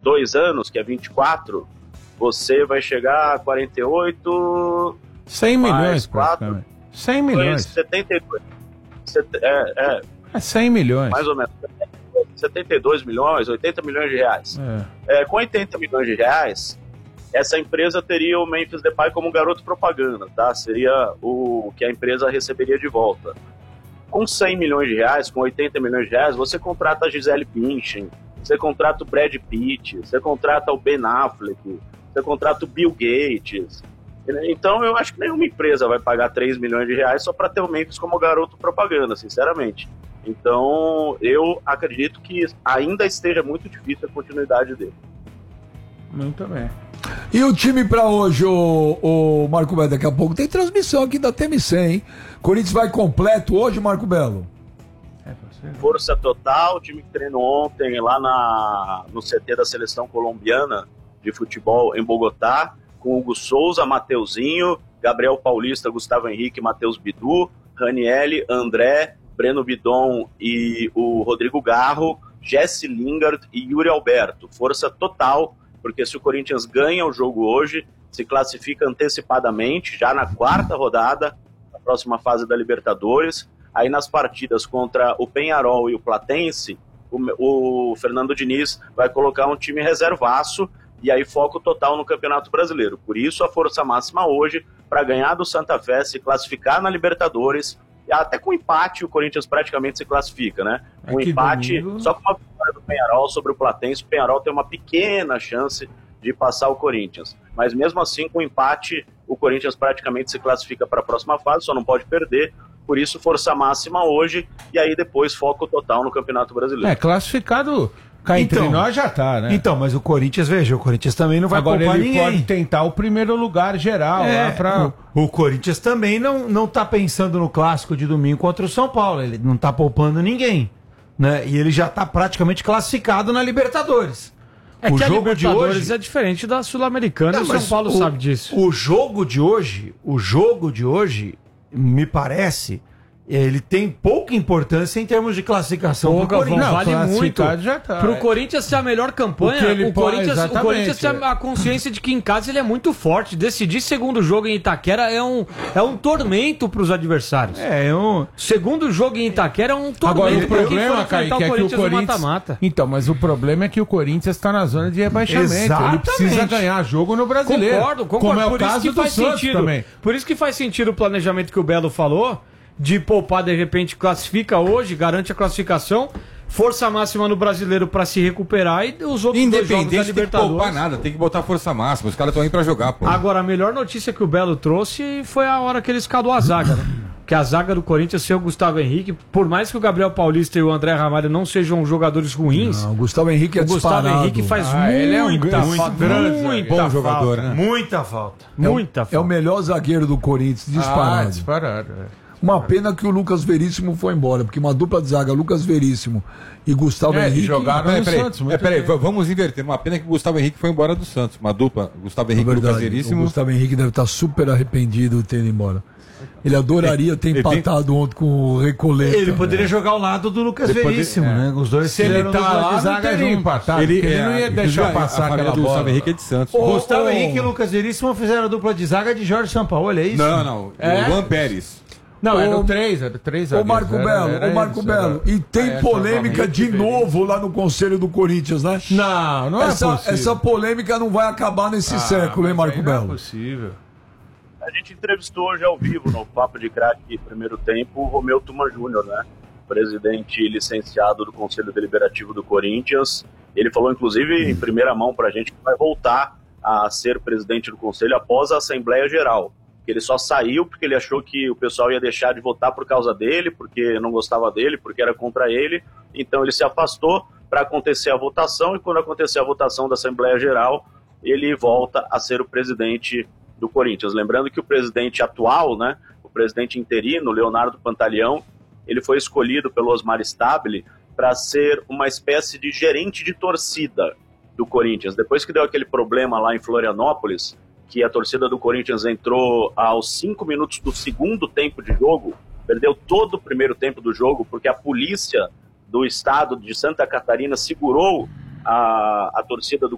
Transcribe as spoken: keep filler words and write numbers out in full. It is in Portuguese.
dois anos, que é vinte e quatro, você vai chegar a quarenta e oito... cem milhões, quatro, cem milhões. setenta e dois. É, é, é cem milhões. Mais ou menos. setenta e dois milhões, oitenta milhões de reais. É. É, com oitenta milhões de reais, essa empresa teria o Memphis Depay como garoto propaganda, tá? Seria o que a empresa receberia de volta. Com cem milhões de reais, com oitenta milhões de reais, você contrata a Gisele Bündchen, você contrata o Brad Pitt, você contrata o Ben Affleck, você contrata o Bill Gates. Então eu acho que nenhuma empresa vai pagar três milhões de reais só para ter o Memphis como garoto propaganda, sinceramente. Então eu acredito que ainda esteja muito difícil a continuidade dele. Muito bem. E o time pra hoje, o, o Marco Belo? Daqui a pouco tem transmissão aqui da T M C, hein? Corinthians vai completo hoje, Marco Belo? É, força total, o time que treinou ontem lá na, no C T da Seleção Colombiana de Futebol em Bogotá, com Hugo Souza, Mateuzinho, Gabriel Paulista, Gustavo Henrique, Matheus Bidu, Ranielli, André, Breno Bidon e o Rodrigo Garro, Jesse Lingard e Yuri Alberto. Força total, porque se o Corinthians ganha o jogo hoje, se classifica antecipadamente, já na quarta rodada, na próxima fase da Libertadores. Aí nas partidas contra o Peñarol e o Platense, o, o Fernando Diniz vai colocar um time reservaço, e aí foco total no Campeonato Brasileiro. Por isso a força máxima hoje, para ganhar do Santa Fé, se classificar na Libertadores, e até com empate o Corinthians praticamente se classifica, né? Um empate, domingo... só com uma vitória do Peñarol sobre o Platense, o Peñarol tem uma pequena chance de passar o Corinthians. Mas mesmo assim, com empate, o Corinthians praticamente se classifica para a próxima fase, só não pode perder. Por isso, força máxima hoje, e aí depois foco total no Campeonato Brasileiro. É, classificado... Cá entre então, nós já tá, né? Então, mas o Corinthians, veja, o Corinthians também não vai Agora poupar ele ninguém. pode tentar o primeiro lugar geral é, lá pra... o, o Corinthians também não, não tá pensando no clássico de domingo contra o São Paulo. Ele não tá poupando ninguém, né? E ele já tá praticamente classificado na Libertadores. É o que jogo a Libertadores de hoje é diferente da Sul-Americana, e o São Paulo o, sabe disso. O jogo de hoje, o jogo de hoje, me parece... Ele tem pouca importância em termos de classificação Pouca, pro Corinthians. Não, vale muito. Já tá, pro é. Corinthians ter a melhor campanha, o, o Corinthians, o Corinthians tem a consciência de que em casa ele é muito forte. Decidir segundo jogo em Itaquera é um, é um tormento pros adversários. É, um... Segundo jogo em Itaquera é um tormento. Agora, o problema, Kaique, é que o Corinthians... mata-mata. Então, mas o problema é que o Corinthians tá na zona de rebaixamento. Exatamente. Ele precisa ganhar jogo no Brasileiro. Concordo, concordo. Como é o Por caso isso que do faz Santos sentido. também. Por isso que faz sentido o planejamento que o Belo falou, de poupar, de repente, classifica hoje, garante a classificação, força máxima no Brasileiro para se recuperar e os outros dois jogos da Independente, tem que Libertadores. poupar nada, tem que botar força máxima, os caras estão aí para jogar, pô. Agora, a melhor notícia que o Belo trouxe foi a hora que ele escalou a zaga, né? Que a zaga do Corinthians, sem o Gustavo Henrique, por mais que o Gabriel Paulista e o André Ramalho não sejam jogadores ruins, não, o Gustavo Henrique é o Gustavo disparado. Henrique faz Ah, muita ele é um grande, falta. grande, Muita bom falta. jogador, né? Muita falta. É, Muita é falta. o melhor zagueiro do Corinthians, disparado. Ah, disparado. É. Uma pena que o Lucas Veríssimo foi embora, porque uma dupla de zaga, Lucas Veríssimo e Gustavo É, Henrique... jogaram Peraí, no peraí, Santos. é, muito peraí, bem. vamos inverter. Uma pena que o Gustavo Henrique foi embora do Santos. Uma dupla, Gustavo Henrique e Lucas verdade, Veríssimo. o Gustavo Henrique deve estar super arrependido de ter ido embora. Ele adoraria ter Ele tem- empatado ontem com o Recoleta. Ele poderia jogar ao lado do Lucas Ele pode- Veríssimo, é. né? Os dois Se ele fizeram tá dupla de lá, não zaga teria junto. empatado. Ele, porque Ele não ia é, deixar a- passar a família aquela do bola. Gustavo Henrique é de Santos. O Gustavo ô. Henrique e Lucas Veríssimo fizeram a dupla de zaga de Jorge Sampaoli, é isso? Não, não. É? O Juan Pérez. Não, Ô, era o três, era três Ô Marco zagueiros, Belo, era- era ô Marco isso, Belo, era- e tem É, polêmica Henrique de novo lá no Conselho do Corinthians, né? Não, não é essa, possível. essa polêmica não vai acabar nesse Ah, século, hein, mas Marco aí não é Belo? possível. A gente entrevistou hoje ao vivo no Papo de Craque primeiro tempo o Romeu Tuma Júnior, né? Presidente licenciado do Conselho Deliberativo do Corinthians. Ele falou, inclusive, em primeira mão pra gente que vai voltar a ser presidente do Conselho após a Assembleia Geral. Que ele só saiu porque ele achou que o pessoal ia deixar de votar por causa dele, porque não gostava dele, porque era contra ele. Então ele se afastou para acontecer a votação, e quando acontecer a votação da Assembleia Geral, ele volta a ser o presidente do Corinthians. Lembrando que o presidente atual, né, o presidente interino, Leonardo Pantaleão, ele foi escolhido pelo Osmar Stabile para ser uma espécie de gerente de torcida do Corinthians. Depois que deu aquele problema lá em Florianópolis, que a torcida do Corinthians entrou aos cinco minutos do segundo tempo de jogo, perdeu todo o primeiro tempo do jogo, porque a polícia do estado de Santa Catarina segurou a, a torcida do